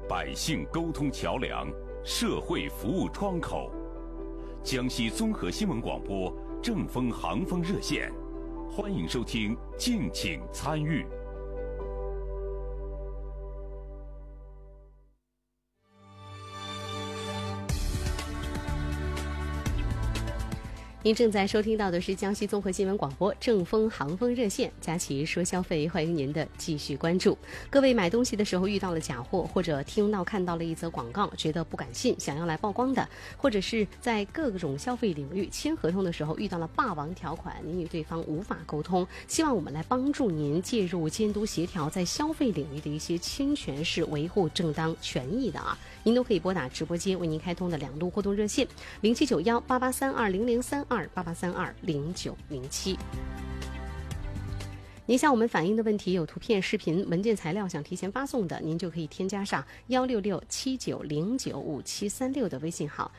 百姓沟通桥梁，社会服务窗口。江西综合新闻广播正风航风热线，欢迎收听，敬请参与。 您正在收听到的是江西综合新闻广播正风航风热线，佳琪说消费，欢迎您的继续关注。各位买东西的时候遇到了假货，或者听到看到了一则广告觉得不敢信，想要来曝光的，或者是在各种消费领域签合同的时候遇到了霸王条款，您与对方无法沟通，希望我们来帮助您介入监督协调在消费领域的一些侵权是维护正当权益的啊，您都可以拨打直播间为您开通的2路互动热线07918832003288320907。您向我们反映的问题有图片、视频、文件材料想提前发送的，您就可以添加上16679095736的微信号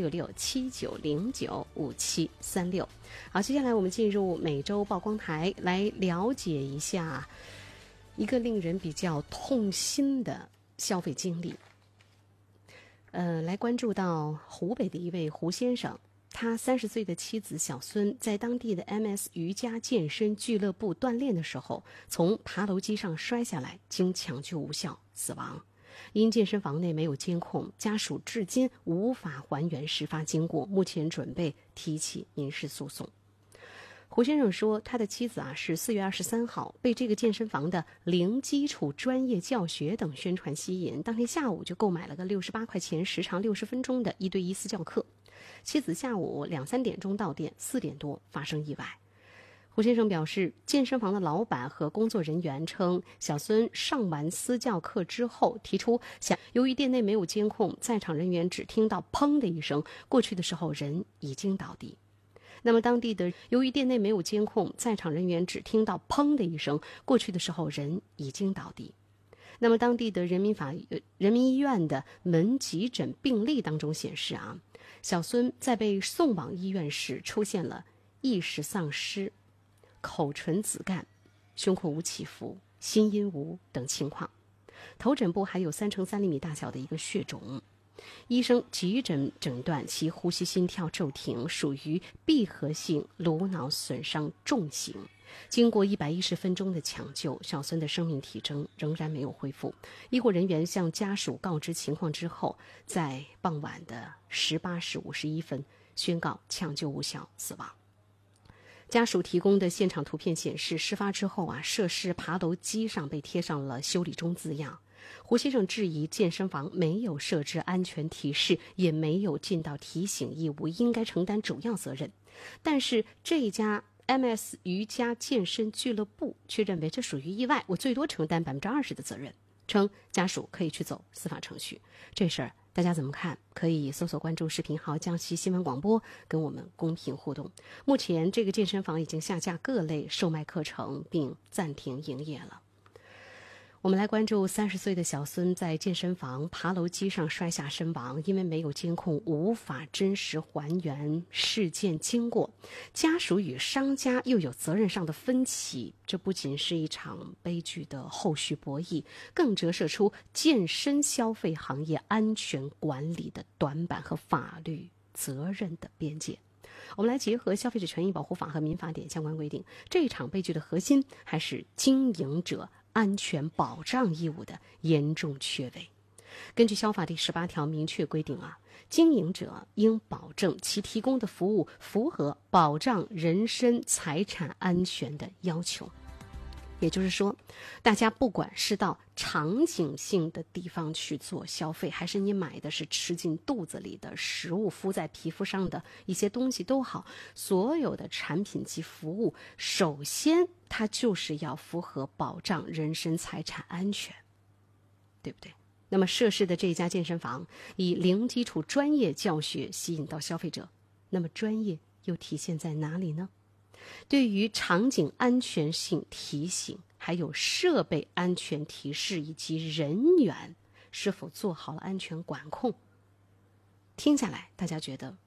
16679095736。好，接下来我们进入每周曝光台，来了解一下一个令人比较痛心的消费经历。来关注到湖北的一位胡先生，他30岁的妻子小孙在当地的 MS 瑜伽健身俱乐部锻炼的时候，从爬楼机上摔下来，经抢救无效死亡。因健身房内没有监控，家属至今无法还原事发经过，目前准备提起民事诉讼。胡先生说，他的妻子是4月23号被这个健身房的零基础专业教学等宣传吸引，当天下午就购买了个68块钱时长60分钟的1对1私教课。妻子下午2、3点钟到店，4点多发生意外。胡先生表示，健身房的老板和工作人员称，小孙上完私教课之后提出由于店内没有监控，在场人员只听到砰的一声，过去的时候人已经倒地。那么由于店内没有监控，在场人员只听到砰的一声，过去的时候人已经倒地。那么当地的人民医院的门急诊病历当中显示小孙在被送往医院时出现了意识丧失、口唇紫干、胸廓无起伏、心音无等情况，头枕部还有3乘3厘米大小的一个血肿。医生急诊诊断其呼吸心跳骤停，属于闭合性颅脑损伤重型。经过110分钟的抢救，小孙的生命体征仍然没有恢复。医护人员向家属告知情况之后，在傍晚的18时51分宣告抢救无效死亡。家属提供的现场图片显示，事发之后涉事爬楼机上被贴上了修理中字样。胡先生质疑健身房没有设置安全提示，也没有尽到提醒义务，应该承担主要责任。但是这家 MS 瑜伽健身俱乐部却认为这属于意外，我最多承担20%的责任，称家属可以去走司法程序。这事儿大家怎么看？可以搜索关注视频号江西新闻广播，跟我们公屏互动。目前这个健身房已经下架各类售卖课程，并暂停营业了。我们来关注30岁的小孙在健身房爬楼机上摔下身亡，因为没有监控，无法真实还原事件经过，家属与商家又有责任上的分歧，这不仅是一场悲剧的后续博弈，更折射出健身消费行业安全管理的短板和法律责任的边界。我们来结合消费者权益保护法和民法典相关规定，这场悲剧的核心还是经营者安全保障义务的严重缺位。根据消法第18条明确规定经营者应保证其提供的服务符合保障人身财产安全的要求。也就是说，大家不管是到场景性的地方去做消费，还是你买的是吃进肚子里的食物，敷在皮肤上的一些东西都好，所有的产品及服务，首先它就是要符合保障人身财产安全，对不对？那么涉事的这家健身房以零基础专业教学吸引到消费者，那么专业又体现在哪里呢？对于场景安全性提醒，还有设备安全提示以及人员是否做好了安全管控，听下来大家觉得